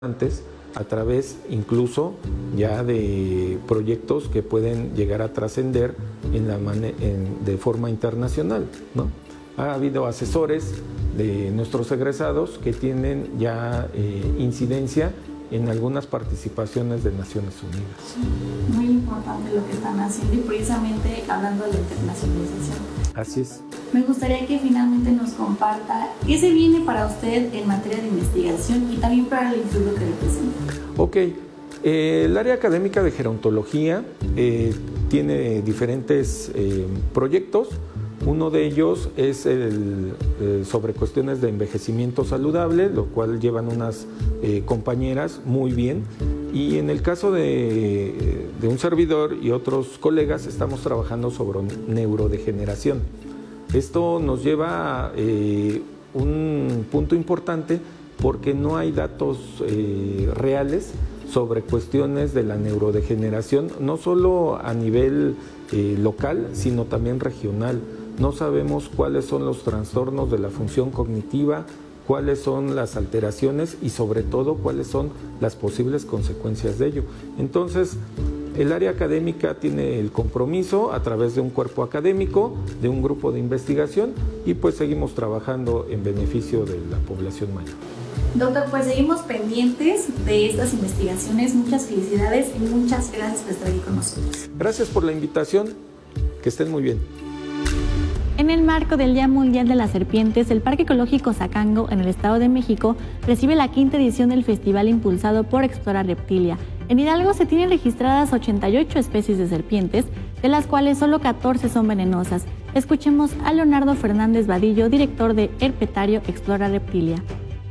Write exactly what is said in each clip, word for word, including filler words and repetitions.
antes, a través incluso ya de proyectos que pueden llegar a trascender en la mane- en, de forma internacional, ¿no? Ha habido asesores de nuestros egresados que tienen ya eh, incidencia en algunas participaciones de Naciones Unidas. Muy importante lo que están haciendo y precisamente hablando de la internacionalización. Así es. Me gustaría que finalmente nos comparta qué se viene para usted en materia de investigación y también para el instituto que representa. Ok, eh, el área académica de gerontología eh, tiene diferentes eh, proyectos. Uno de ellos es el, eh, sobre cuestiones de envejecimiento saludable, lo cual llevan unas eh, compañeras muy bien. Y en el caso de, de un servidor y otros colegas, estamos trabajando sobre neurodegeneración. Esto nos lleva a eh, un punto importante porque no hay datos eh, reales sobre cuestiones de la neurodegeneración, no solo a nivel eh, local, sino también regional. No sabemos cuáles son los trastornos de la función cognitiva, cuáles son las alteraciones y sobre todo cuáles son las posibles consecuencias de ello. Entonces, el área académica tiene el compromiso a través de un cuerpo académico, de un grupo de investigación y pues seguimos trabajando en beneficio de la población mayor. Doctor, pues seguimos pendientes de estas investigaciones. Muchas felicidades y muchas gracias por estar aquí con nosotros. Gracias por la invitación. Que estén muy bien. En el marco del Día Mundial de las Serpientes, el Parque Ecológico Zacango, en el Estado de México, recibe la quinta edición del festival impulsado por Explora Reptilia. En Hidalgo se tienen registradas ochenta y ocho especies de serpientes, de las cuales solo catorce son venenosas. Escuchemos a Leonardo Fernández Vadillo, director de Herpetario Explora Reptilia.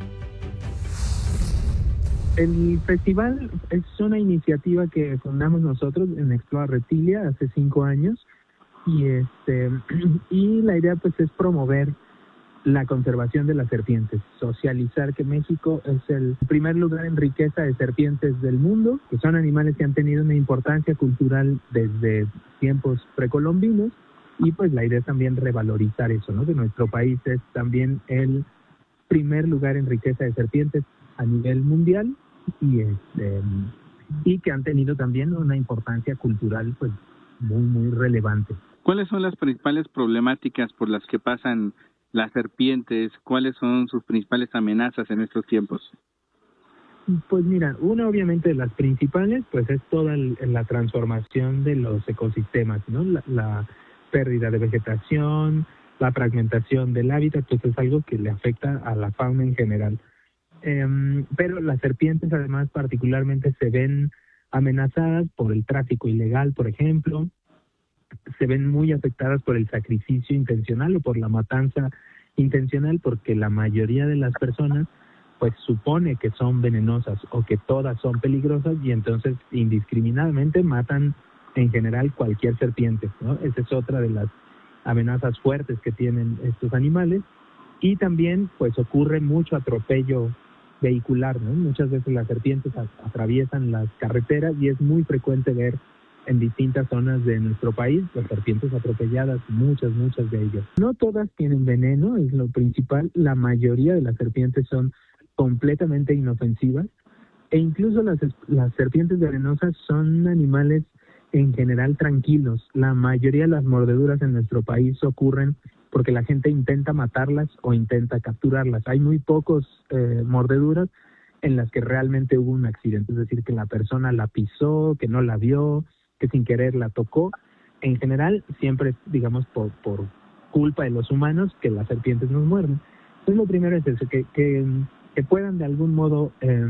El festival es una iniciativa que fundamos nosotros en Explora Reptilia hace cinco años. Y este y la idea pues es promover la conservación de las serpientes, socializar que México es el primer lugar en riqueza de serpientes del mundo, que son animales que han tenido una importancia cultural desde tiempos precolombinos, y pues la idea es también revalorizar eso, ¿no? Que nuestro país es también el primer lugar en riqueza de serpientes a nivel mundial y este y que han tenido también una importancia cultural pues muy muy relevante. ¿Cuáles son las principales problemáticas por las que pasan las serpientes? ¿Cuáles son sus principales amenazas en estos tiempos? Pues mira, una obviamente de las principales pues es toda el, la transformación de los ecosistemas, ¿no? La, la pérdida de vegetación, la fragmentación del hábitat, pues es algo que le afecta a la fauna en general. Eh, pero las serpientes además particularmente se ven amenazadas por el tráfico ilegal, por ejemplo, se ven muy afectadas por el sacrificio intencional o por la matanza intencional, porque la mayoría de las personas pues supone que son venenosas o que todas son peligrosas y entonces indiscriminadamente matan en general cualquier serpiente, ¿no? Esa es otra de las amenazas fuertes que tienen estos animales. Y también pues ocurre mucho atropello vehicular, ¿no? Muchas veces las serpientes atraviesan las carreteras y es muy frecuente ver en distintas zonas de nuestro país las serpientes atropelladas, muchas, muchas de ellas. No todas tienen veneno, es lo principal. La mayoría de las serpientes son completamente inofensivas e incluso las, las serpientes venenosas son animales en general tranquilos. La mayoría de las mordeduras en nuestro país ocurren porque la gente intenta matarlas o intenta capturarlas. Hay muy pocos eh, mordeduras en las que realmente hubo un accidente, es decir, que la persona la pisó, que no la vio, que sin querer la tocó. En general, siempre, digamos, por, por culpa de los humanos, que las serpientes nos muerden. Entonces, lo primero es eso, que, que, que puedan de algún modo eh,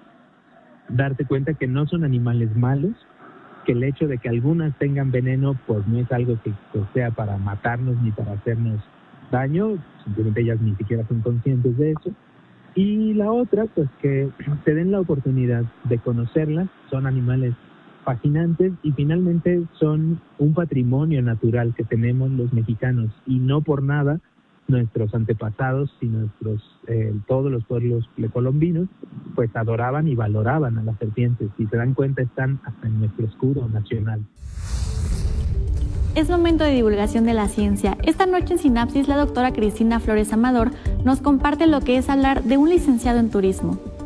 darse cuenta que no son animales malos, que el hecho de que algunas tengan veneno, pues no es algo que, que sea para matarnos ni para hacernos daño, simplemente ellas ni siquiera son conscientes de eso. Y la otra, pues que se den la oportunidad de conocerlas, son animales fascinantes y finalmente son un patrimonio natural que tenemos los mexicanos y no por nada nuestros antepasados y nuestros eh, todos los pueblos precolombinos pues adoraban y valoraban a las serpientes. Si se dan cuenta están hasta en nuestro escudo nacional. Es momento de divulgación de la ciencia. Esta noche en Sinapsis la doctora Cristina Flores Amador nos comparte lo que es hablar de un licenciado en turismo.